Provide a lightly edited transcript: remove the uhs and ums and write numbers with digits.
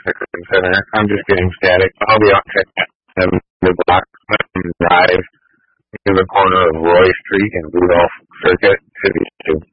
Mexican Center. I'm just getting static. I'll be on 7 block Drive in the corner of Roy Street and Rudolph Circuit, City 2.